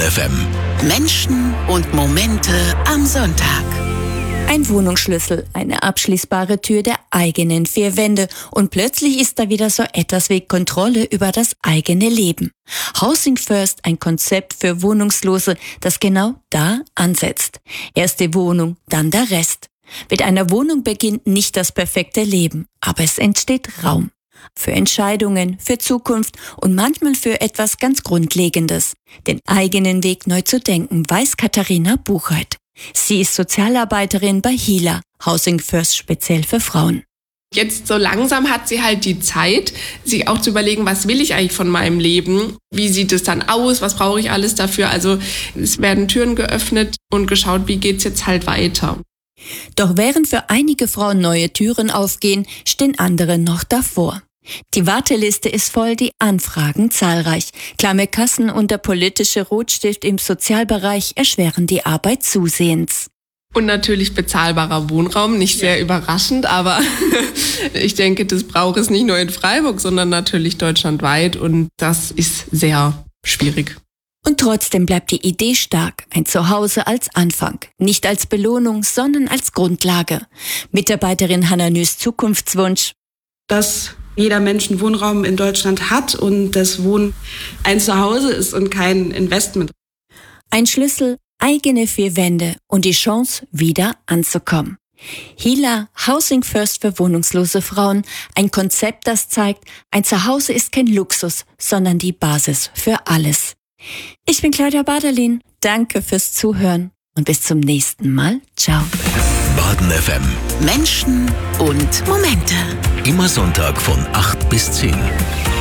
FM. Menschen und Momente am Sonntag. Ein Wohnungsschlüssel, eine abschließbare Tür der eigenen vier Wände und plötzlich ist da wieder so etwas wie Kontrolle über das eigene Leben. Housing First, ein Konzept für Wohnungslose, das genau da ansetzt. Erst die Wohnung, dann der Rest. Mit einer Wohnung beginnt nicht das perfekte Leben, aber es entsteht Raum. Für Entscheidungen, für Zukunft und manchmal für etwas ganz Grundlegendes. Den eigenen Weg neu zu denken, weiß Katharina Buchheit. Sie ist Sozialarbeiterin bei HILA, Housing First speziell für Frauen. Jetzt so langsam hat sie halt die Zeit, sich auch zu überlegen, was will ich eigentlich von meinem Leben? Wie sieht es dann aus? Was brauche ich alles dafür? Also es werden Türen geöffnet und geschaut, wie geht's jetzt halt weiter. Doch während für einige Frauen neue Türen aufgehen, stehen andere noch davor. Die Warteliste ist voll, die Anfragen zahlreich. Klamme Kassen und der politische Rotstift im Sozialbereich erschweren die Arbeit zusehends. Und natürlich bezahlbarer Wohnraum, nicht sehr überraschend, aber ich denke, das braucht es nicht nur in Freiburg, sondern natürlich deutschlandweit und das ist sehr schwierig. Und trotzdem bleibt die Idee stark, ein Zuhause als Anfang, nicht als Belohnung, sondern als Grundlage. Mitarbeiterin Hanna Nüs Zukunftswunsch: dass jeder Mensch einen Wohnraum in Deutschland hat und das Wohnen ein Zuhause ist und kein Investment. Ein Schlüssel, eigene vier Wände und die Chance, wieder anzukommen. HILA, Housing First für wohnungslose Frauen, ein Konzept, das zeigt, ein Zuhause ist kein Luxus, sondern die Basis für alles. Ich bin Claudia Baderlin, danke fürs Zuhören und bis zum nächsten Mal. Ciao. Baden FM. Menschen und Momente. Immer Sonntag von 8 bis 10.